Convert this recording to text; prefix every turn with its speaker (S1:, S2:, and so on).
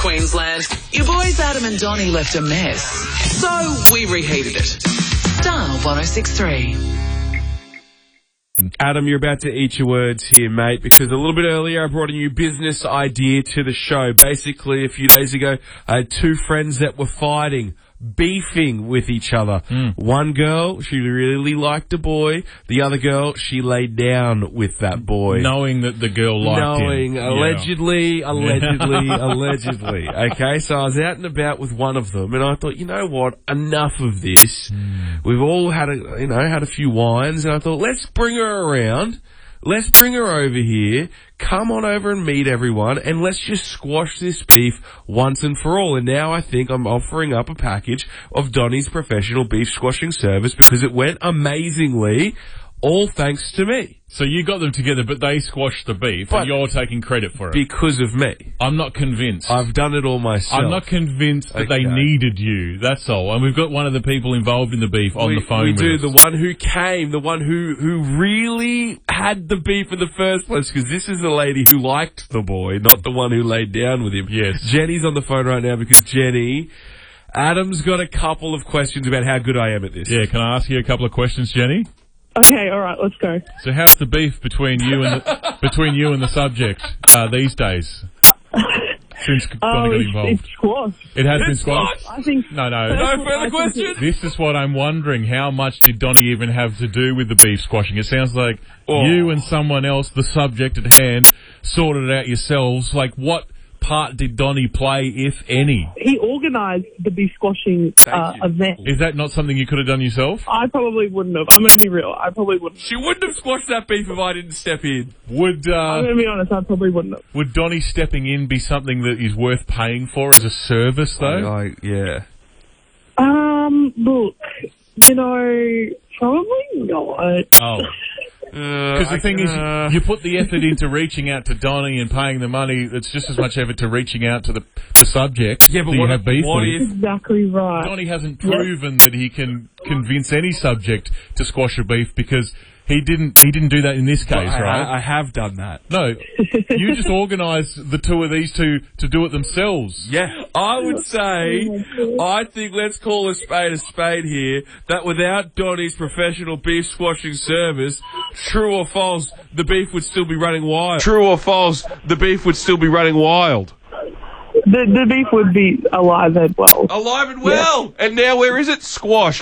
S1: Queensland. Your boys Adam and Donnie left a mess, so we reheated it. Dial 1063.
S2: Adam, you're about to eat your words here, mate, because a little bit earlier I brought a new business idea to the show. Basically, a few days ago, I had two friends that were beefing with each other. One girl, she really liked a boy. The other girl, she laid down with that boy.
S3: Knowing that the girl liked him.
S2: Allegedly. Okay, so I was out and about with one of them, and I thought, you know what, enough of this. We've all had a few wines, and I thought, let's bring her around. Let's bring her over here, come on over and meet everyone, and let's just squash this beef once and for all. And now I think I'm offering up a package of Donnie's professional beef squashing service because it went amazingly, all thanks to me.
S3: So you got them together, but they squashed the beef, and you're taking credit for it.
S2: Because of me.
S3: I'm not convinced.
S2: I've done it all myself.
S3: I'm not convinced that they needed you, that's all. And we've got one of the people involved in the beef on the phone with us.
S2: We do, the one who came, the one who really had the beef in the first place, because this is the lady who liked the boy, not the one who laid down with him.
S3: Yes.
S2: Jenny's on the phone right now because Jenny, Adam's got a couple of questions about how good I am at this.
S3: Yeah, can I ask you a couple of questions, Jenny?
S4: Okay, all right, let's go.
S3: So how's the beef between you and the subject these days? Since Donnie got involved.
S4: It's squashed.
S3: It has been squashed?
S4: I think...
S3: No.
S2: No further questions?
S3: This is what I'm wondering. How much did Donnie even have to do with the beef squashing? It sounds like you and someone else, the subject at hand, sorted it out yourselves. Like, what part did Donnie play, if any?
S4: He organised the beef squashing event.
S3: Is that not something you could have done yourself?
S4: I probably wouldn't have. I'm going to be real. I probably wouldn't.
S2: She wouldn't have squashed that beef if I didn't step in.
S4: I'm going to be honest, I probably wouldn't have.
S3: Would Donnie stepping in be something that is worth paying for as a service, though?
S2: Yeah.
S4: Look, probably not.
S3: Oh. Because the thing is, you put the effort into reaching out to Donnie and paying the money. It's just as much effort to reaching out to the subject.
S2: Yeah, but
S3: you have beef with.
S4: Exactly right.
S3: Donnie hasn't proven that he can convince any subject to squash a beef because he didn't do that in this case, right?
S2: I have done that.
S3: No, you just organised the two of these two to do it themselves.
S2: Yeah, I would say, I think let's call a spade here, that without Donnie's professional beef squashing service, true or false, the beef would still be running wild. True or false, the beef would still be running wild.
S4: The beef would be alive and well.
S2: Alive and well! Yeah. And now where is it? Squash.